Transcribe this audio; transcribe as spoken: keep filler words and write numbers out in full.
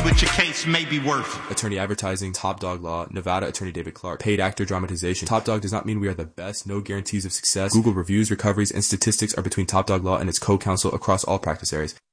what your case may be worth. Attorney Advertising, Top Dog Law, Nevada Attorney David Clark. Paid Actor Dramatization. Top Dog does not mean we are the best, no guarantees of success. Google reviews, recoveries, and statistics are between Top Dog Law and its co-counsel across all practice areas.